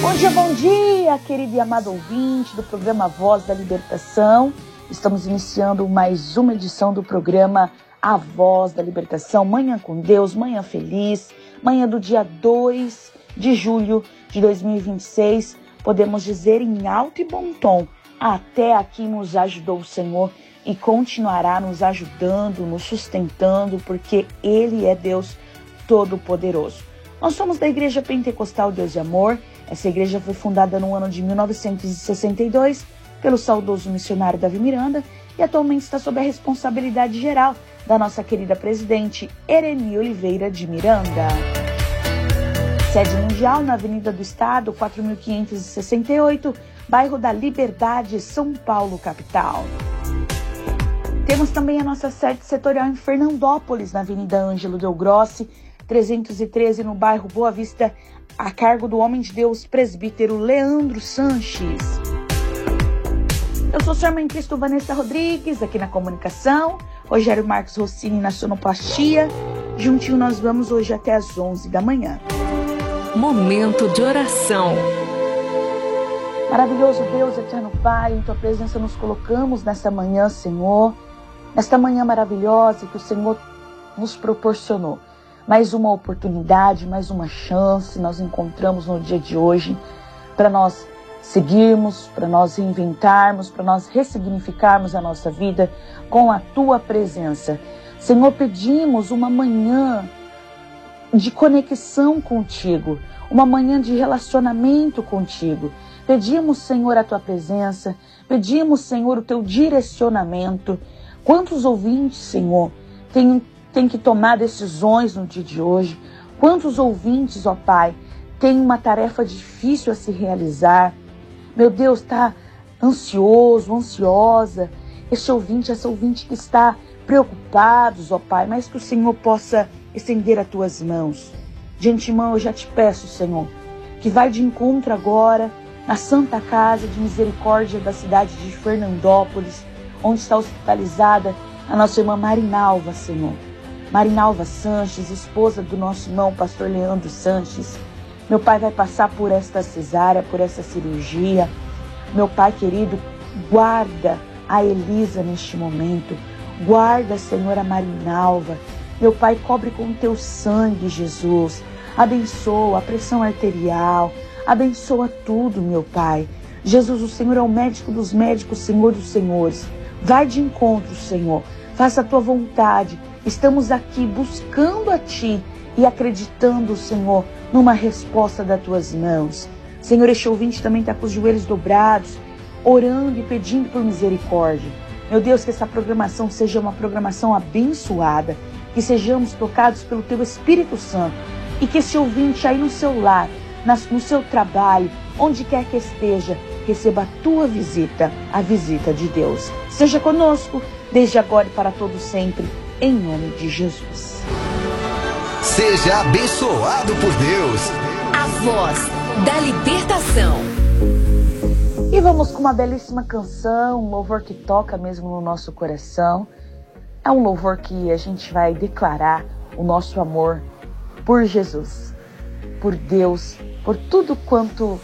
Bom dia, querido e amado ouvinte do programa Voz da Libertação. Estamos iniciando mais uma edição do programa A Voz da Libertação, Manhã com Deus, Manhã Feliz, manhã do dia 2 de julho de 2026. Podemos dizer em alto e bom tom, até aqui nos ajudou o Senhor e continuará nos ajudando, nos sustentando, porque Ele é Deus Todo-Poderoso. Nós somos da Igreja Pentecostal Deus e Amor. Essa igreja foi fundada no ano de 1962 pelo saudoso missionário Davi Miranda e atualmente está sob a responsabilidade geral da nossa querida presidente Ereni Oliveira de Miranda. Sede mundial na Avenida do Estado, 4568, bairro da Liberdade, São Paulo, capital. Temos também a nossa sede setorial em Fernandópolis, na Avenida Ângelo Del Grossi, 313, no bairro Boa Vista, a cargo do homem de Deus, presbítero Leandro Sanches. Eu sou sua irmã em Cristo, Vanessa Rodrigues, aqui na comunicação. Rogério Marcos Rossini na sonoplastia. Juntinho nós vamos hoje até às 11 da manhã. Momento de oração. Maravilhoso Deus, eterno Pai, em Tua presença nos colocamos nesta manhã, Senhor. Nesta manhã maravilhosa que o Senhor nos proporcionou. Mais uma oportunidade, mais uma chance nós encontramos no dia de hoje para nós seguirmos, para nós reinventarmos, para nós ressignificarmos a nossa vida com a Tua presença. Senhor, pedimos uma manhã de conexão contigo, uma manhã de relacionamento contigo. Pedimos, Senhor, a Tua presença, pedimos, Senhor, o Teu direcionamento. Quantos ouvintes, Senhor, tem que tomar decisões no dia de hoje? Quantos ouvintes, ó Pai, têm uma tarefa difícil a se realizar? Meu Deus, está ansioso, ansiosa. Esse ouvinte, essa ouvinte que está preocupados, ó Pai, mas que o Senhor possa estender as Tuas mãos. De antemão eu já te peço, Senhor, que vai de encontro agora na Santa Casa de Misericórdia da cidade de Fernandópolis, onde está hospitalizada a nossa irmã Marinalva, Senhor. Marinalva Sanches, esposa do nosso irmão pastor Leandro Sanches. Meu Pai vai passar por esta cesárea, por essa cirurgia. Meu Pai querido, guarda a Elisa neste momento. Guarda, Senhor, a Marinalva. Meu Pai, cobre com o Teu sangue, Jesus. Abençoa a pressão arterial. Abençoa tudo, meu Pai. Jesus, o Senhor é o médico dos médicos, Senhor dos senhores. Vai de encontro, Senhor. Faça a Tua vontade. Estamos aqui buscando a Ti e acreditando, Senhor, numa resposta das Tuas mãos. Senhor, este ouvinte também está com os joelhos dobrados, orando e pedindo por misericórdia. Meu Deus, que essa programação seja uma programação abençoada, que sejamos tocados pelo Teu Espírito Santo e que esse ouvinte aí no seu lar, no seu trabalho, onde quer que esteja, receba a Tua visita, a visita de Deus. Seja conosco, desde agora e para todo sempre, em nome de Jesus. Seja abençoado por Deus. A Voz da Libertação. E vamos com uma belíssima canção, um louvor que toca mesmo no nosso coração. É um louvor que a gente vai declarar o nosso amor por Jesus, por Deus, por tudo quanto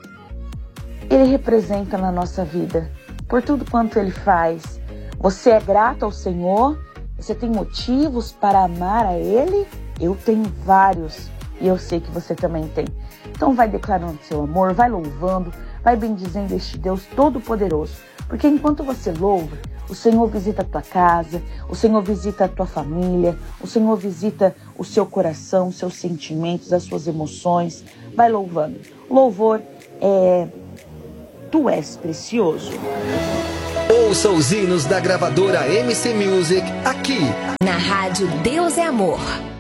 Ele representa na nossa vida, por tudo quanto Ele faz. Você é grato ao Senhor? Você tem motivos para amar a Ele? Eu tenho vários e eu sei que você também tem. Então vai declarando seu amor, vai louvando, vai bendizendo este Deus Todo-Poderoso. Porque enquanto você louva, o Senhor visita a tua casa, o Senhor visita a tua família, o Senhor visita o seu coração, os seus sentimentos, as suas emoções. Vai louvando. Louvor é... Tu és precioso. Ouça os hinos da gravadora MC Music aqui Na Rádio Deus é Amor.